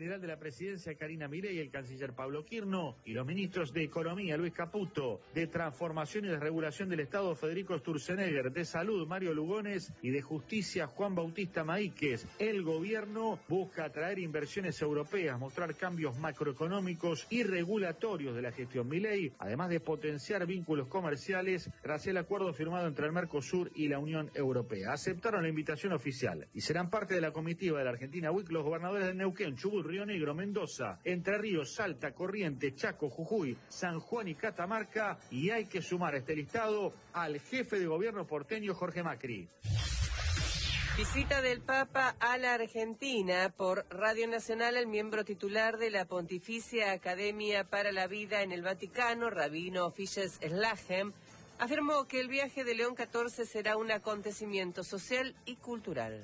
general de la presidencia Karina Milei, el canciller Pablo Quirno y los ministros de Economía Luis Caputo, de Transformación y Desregulación del Estado Federico Sturzenegger, de Salud Mario Lugones y de Justicia Juan Bautista Maíquez. El gobierno busca atraer inversiones europeas, mostrar cambios macroeconómicos y regulatorios de la gestión Milei, además de potenciar vínculos comerciales tras el acuerdo firmado entre el Mercosur y la Unión Europea. Aceptaron la invitación oficial y serán parte de la comitiva de la Argentina Week los gobernadores de Neuquén, Chubut, Río Negro, Mendoza, Entre Ríos, Salta, Corrientes, Chaco, Jujuy, San Juan y Catamarca, y hay que sumar a este listado al jefe de gobierno porteño Jorge Macri. Visita del Papa a la Argentina. Por Radio Nacional, el miembro titular de la Pontificia Academia para la Vida en el Vaticano, Rabino Fiches Slahem, afirmó que el viaje de León XIV será un acontecimiento social y cultural.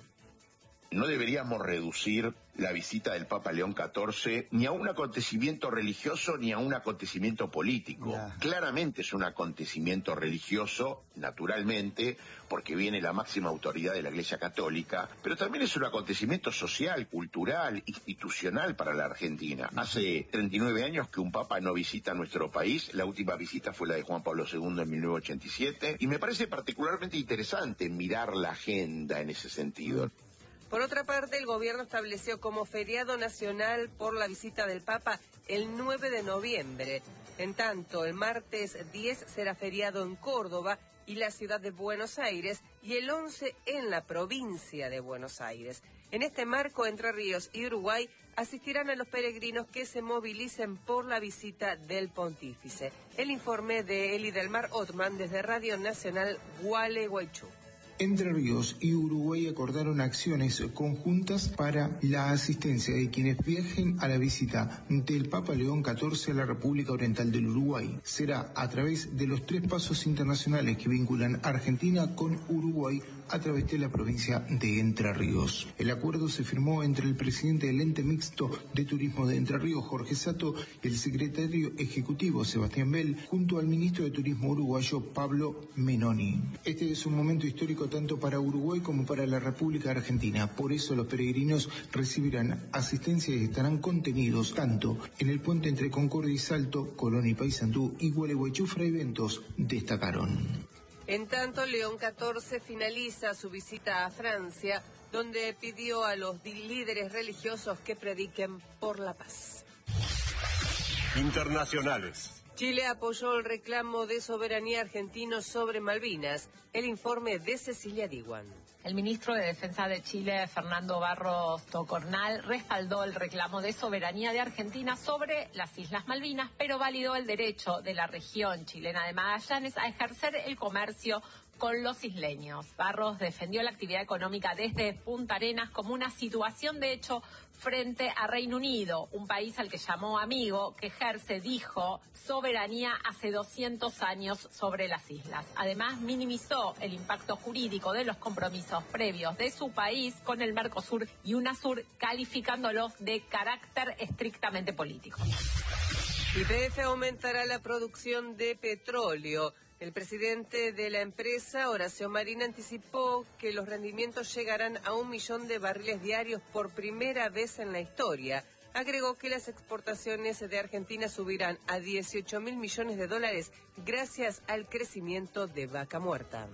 No deberíamos reducir la visita del Papa León XIV ni a un acontecimiento religioso ni a un acontecimiento político. Claramente es un acontecimiento religioso, naturalmente, porque viene la máxima autoridad de la Iglesia Católica, pero también es un acontecimiento social, cultural, institucional para la Argentina. Hace 39 años que un Papa no visita nuestro país, la última visita fue la de Juan Pablo II en 1987, y me parece particularmente interesante mirar la agenda en ese sentido. Por otra parte, el gobierno estableció como feriado nacional por la visita del Papa el 9 de noviembre. En tanto, el martes 10 será feriado en Córdoba y la ciudad de Buenos Aires, y el 11 en la provincia de Buenos Aires. En este marco, Entre Ríos y Uruguay asistirán a los peregrinos que se movilicen por la visita del pontífice. El informe de Elidelmar Othman desde Radio Nacional Gualeguaychú. Entre Ríos y Uruguay acordaron acciones conjuntas para la asistencia de quienes viajen a la visita del Papa León XIV a la República Oriental del Uruguay. Será a través de los 3 pasos internacionales que vinculan Argentina con Uruguay a través de la provincia de Entre Ríos. El acuerdo se firmó entre el presidente del ente mixto de turismo de Entre Ríos, Jorge Sato, y el secretario ejecutivo, Sebastián Bell, junto al ministro de Turismo uruguayo, Pablo Menoni. Este es un momento histórico tanto para Uruguay como para la República Argentina. Por eso los peregrinos recibirán asistencia y estarán contenidos tanto en el puente entre Concordia y Salto, Colón y Paysandú y Gualeguaychú. Fray Ventos destacaron. En tanto, León XIV finaliza su visita a Francia, donde pidió a los líderes religiosos que prediquen por la paz. Internacionales. Chile apoyó el reclamo de soberanía argentino sobre Malvinas. El informe de Cecilia Diwan. El ministro de Defensa de Chile, Fernando Barros Tocornal, respaldó el reclamo de soberanía de Argentina sobre las Islas Malvinas, pero validó el derecho de la región chilena de Magallanes a ejercer el comercio con los isleños. Barros defendió la actividad económica desde Punta Arenas como una situación de hecho frente a Reino Unido, un país al que llamó amigo, que ejerce, dijo, soberanía hace 200 años sobre las islas. Además, minimizó el impacto jurídico de los compromisos previos de su país con el Mercosur y UNASUR, calificándolos de carácter estrictamente político. YPF aumentará la producción de petróleo. El presidente de la empresa, Horacio Marín, anticipó que los rendimientos llegarán a 1 millón de barriles diarios por primera vez en la historia. Agregó que las exportaciones de Argentina subirán a 18.000 millones de dólares gracias al crecimiento de Vaca Muerta.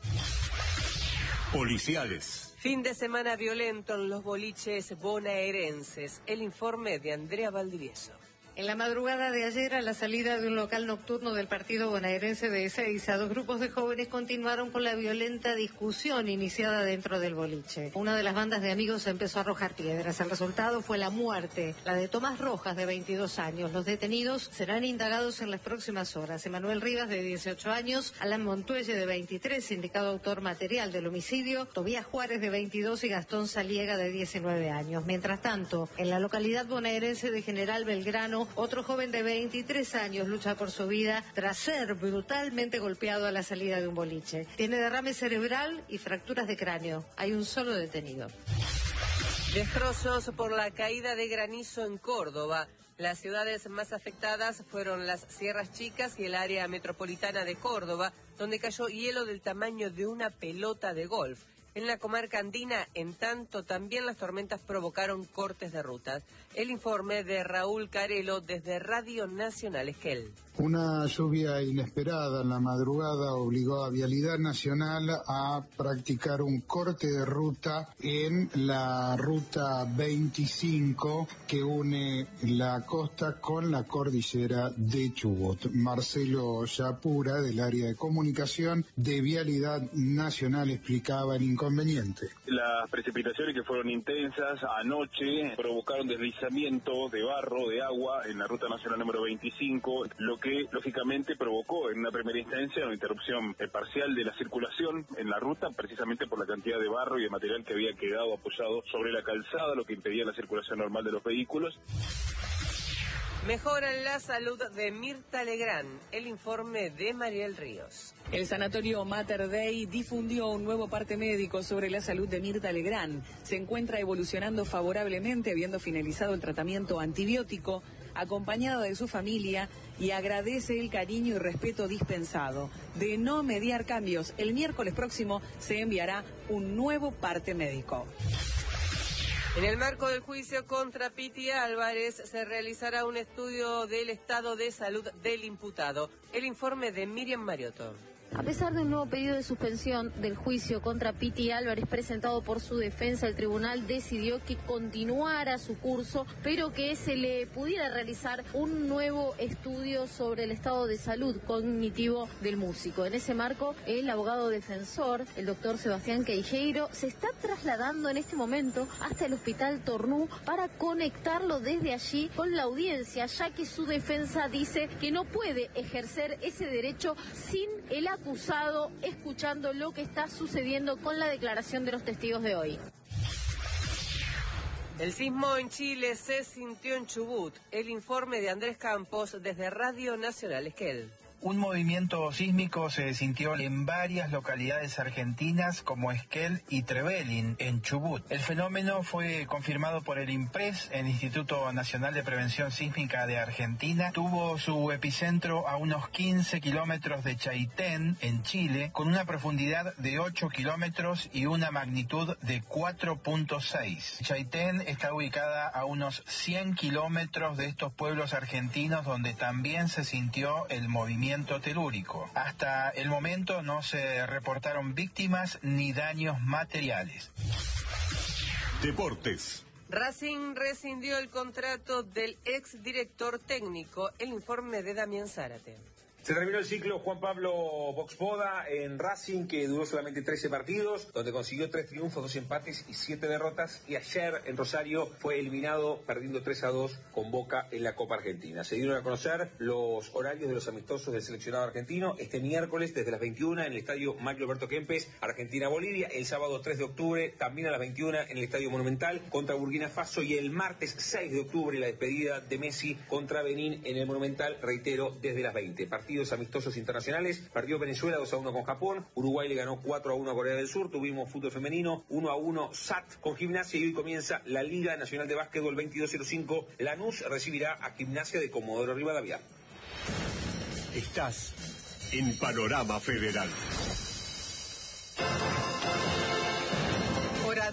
Policiales. Fin de semana violento en los boliches bonaerenses. El informe de Andrea Valdivieso. En la madrugada de ayer, a la salida de un local nocturno del partido bonaerense de Ezeiza, 2 grupos de jóvenes continuaron con la violenta discusión iniciada dentro del boliche. Una de las bandas de amigos empezó a arrojar piedras. El resultado fue la muerte, la de Tomás Rojas, de 22 años. Los detenidos serán indagados en las próximas horas. Emanuel Rivas, de 18 años, Alan Montuelle, de 23, indicado autor material del homicidio, Tobías Juárez, de 22, y Gastón Saliega, de 19 años. Mientras tanto, en la localidad bonaerense de General Belgrano, otro joven de 23 años lucha por su vida tras ser brutalmente golpeado a la salida de un boliche. Tiene derrame cerebral y fracturas de cráneo. Hay un solo detenido. Destrozos por la caída de granizo en Córdoba. Las ciudades más afectadas fueron las Sierras Chicas y el área metropolitana de Córdoba, donde cayó hielo del tamaño de una pelota de golf. En la comarca andina, en tanto, también las tormentas provocaron cortes de rutas. El informe de Raúl Carelo desde Radio Nacional Esquel. Una lluvia inesperada en la madrugada obligó a Vialidad Nacional a practicar un corte de ruta en la ruta 25 que une la costa con la cordillera de Chubut. Marcelo Yapura, del área de comunicación de Vialidad Nacional, explicaba el inconveniente. Las precipitaciones que fueron intensas anoche provocaron deslizamiento de barro, de agua en la ruta nacional número 25, lo que lógicamente provocó en una primera instancia una interrupción parcial de la circulación en la ruta, precisamente por la cantidad de barro y de material que había quedado apoyado sobre la calzada, lo que impedía la circulación normal de los vehículos. Mejora la salud de Mirta Legrand. El informe de Mariel Ríos. El sanatorio Mater Dei difundió un nuevo parte médico sobre la salud de Mirta Legrand. Se encuentra evolucionando favorablemente, habiendo finalizado el tratamiento antibiótico, acompañada de su familia, y agradece el cariño y respeto dispensado. De no mediar cambios, el miércoles próximo se enviará un nuevo parte médico. En el marco del juicio contra Piti Álvarez se realizará un estudio del estado de salud del imputado. El informe de Miriam Mariotto. A pesar del nuevo pedido de suspensión del juicio contra Piti Álvarez presentado por su defensa, el tribunal decidió que continuara su curso, pero que se le pudiera realizar un nuevo estudio sobre el estado de salud cognitivo del músico. En ese marco, el abogado defensor, el doctor Sebastián Queijeiro, se está trasladando en este momento hasta el Hospital Tornú para conectarlo desde allí con la audiencia, ya que su defensa dice que no puede ejercer ese derecho sin el acusado escuchando lo que está sucediendo con la declaración de los testigos de hoy. El sismo en Chile se sintió en Chubut. El informe de Andrés Campos desde Radio Nacional Esquel. Un movimiento sísmico se sintió en varias localidades argentinas como Esquel y Trevelin, en Chubut. El fenómeno fue confirmado por el INPRES, el Instituto Nacional de Prevención Sísmica de Argentina. Tuvo su epicentro a unos 15 kilómetros de Chaitén, en Chile, con una profundidad de 8 kilómetros y una magnitud de 4.6. Chaitén está ubicada a unos 100 kilómetros de estos pueblos argentinos donde también se sintió el movimiento telúrico. Hasta el momento no se reportaron víctimas ni daños materiales. Deportes. Racing rescindió el contrato del exdirector técnico. El informe de Damián Zárate. Se terminó el ciclo Juan Pablo Boxboda en Racing, que duró solamente 13 partidos, donde consiguió 3 triunfos, 2 empates y 7 derrotas. Y ayer en Rosario fue eliminado perdiendo 3-2 con Boca en la Copa Argentina. Se dieron a conocer los horarios de los amistosos del seleccionado argentino. Este miércoles desde las 21 en el estadio Mario Alberto Kempes, Argentina-Bolivia. El sábado 3 de octubre también a las 21 en el estadio Monumental contra Burkina Faso. Y el martes 6 de octubre la despedida de Messi contra Benín en el Monumental, reitero, desde las 20. Partidos amistosos internacionales. Perdió Venezuela 2-1 con Japón. Uruguay le ganó 4-1 a Corea del Sur. Tuvimos fútbol femenino 1-1 SAT con Gimnasia, y hoy comienza la Liga Nacional de Básquetbol 22-05. Lanús recibirá a Gimnasia de Comodoro Rivadavia. Estás en Panorama Federal. Hora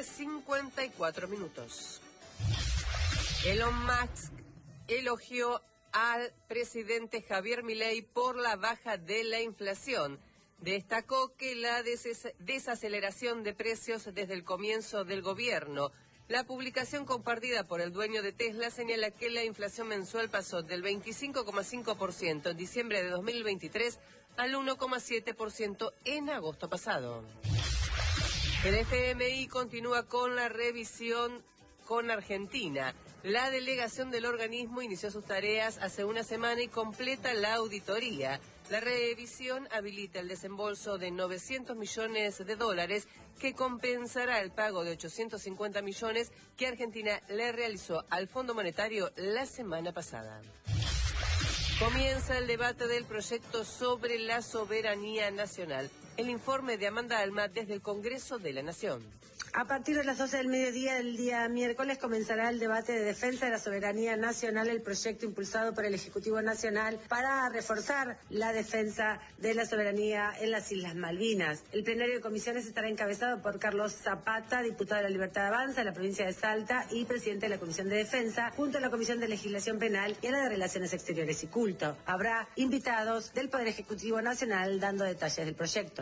12:54. Elon Musk elogió al presidente Javier Milei por la baja de la inflación. Destacó que la desaceleración de precios desde el comienzo del gobierno. La publicación compartida por el dueño de Tesla señala que la inflación mensual pasó del 25,5% en diciembre de 2023 al 1,7% en agosto pasado. El FMI continúa con la revisión con Argentina. La delegación del organismo inició sus tareas hace una semana y completa la auditoría. La revisión habilita el desembolso de $900 millones que compensará el pago de 850 millones que Argentina le realizó al Fondo Monetario la semana pasada. Comienza el debate del proyecto sobre la soberanía nacional. El informe de Amanda Alma desde el Congreso de la Nación. A partir de las 12 del mediodía del día miércoles comenzará el debate de defensa de la soberanía nacional, el proyecto impulsado por el Ejecutivo Nacional para reforzar la defensa de la soberanía en las Islas Malvinas. El plenario de comisiones estará encabezado por Carlos Zapata, diputado de la Libertad Avanza de la provincia de Salta y presidente de la Comisión de Defensa, junto a la Comisión de Legislación Penal y a la de Relaciones Exteriores y Culto. Habrá invitados del Poder Ejecutivo Nacional dando detalles del proyecto.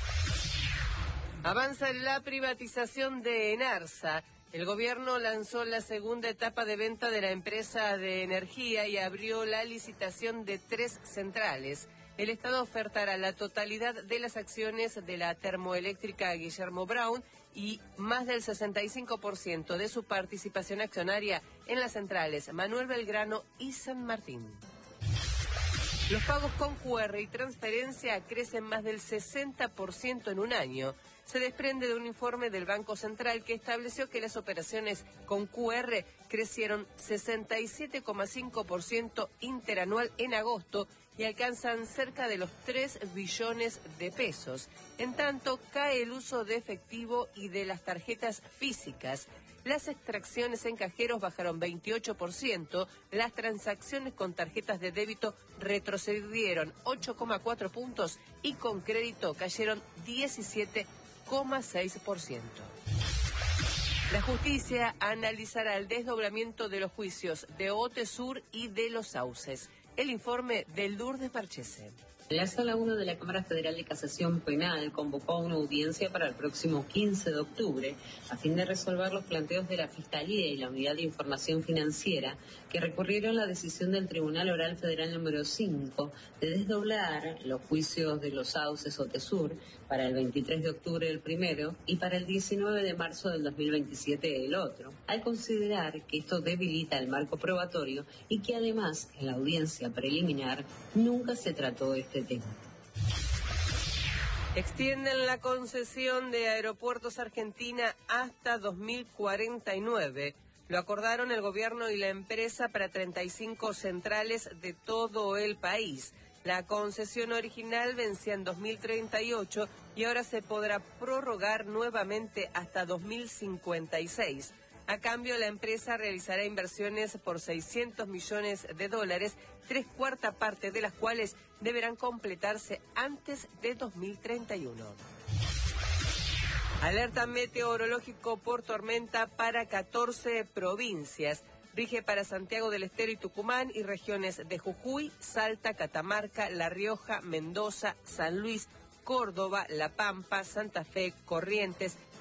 Avanza la privatización de Enarsa. El gobierno lanzó la segunda etapa de venta de la empresa de energía y abrió la licitación de 3 centrales. El Estado ofertará la totalidad de las acciones de la termoeléctrica Guillermo Brown y más del 65% de su participación accionaria en las centrales Manuel Belgrano y San Martín. Los pagos con QR y transferencia crecen más del 60% en un año. Se desprende de un informe del Banco Central que estableció que las operaciones con QR crecieron 67,5% interanual en agosto y alcanzan cerca de los 3 billones de pesos. En tanto, cae el uso de efectivo y de las tarjetas físicas. Las extracciones en cajeros bajaron 28%, las transacciones con tarjetas de débito retrocedieron 8,4 puntos y con crédito cayeron 17,6%. La justicia analizará el desdoblamiento de los juicios de Otesur y de Los Sauces. El informe de Lourdes Marchese. La Sala 1 de la Cámara Federal de Casación Penal convocó a una audiencia para el próximo 15 de octubre a fin de resolver los planteos de la Fiscalía y la Unidad de Información Financiera que recurrieron la decisión del Tribunal Oral Federal número 5 de desdoblar los juicios de Los Sauces Otesur para el 23 de octubre el primero y para el 19 de marzo del 2027 el otro, al considerar que esto debilita el marco probatorio y que además en la audiencia preliminar nunca se trató este tema. Extienden la concesión de Aeropuertos Argentina hasta 2049. Lo acordaron el gobierno y la empresa para 35 centrales de todo el país. La concesión original vencía en 2038 y ahora se podrá prorrogar nuevamente hasta 2056. A cambio, la empresa realizará inversiones por $600 millones, 3/4 parte de las cuales deberán completarse antes de 2031. Alerta meteorológico por tormenta para 14 provincias. Rige para Santiago del Estero y Tucumán y regiones de Jujuy, Salta, Catamarca, La Rioja, Mendoza, San Luis, Córdoba, La Pampa, Santa Fe, Corrientes,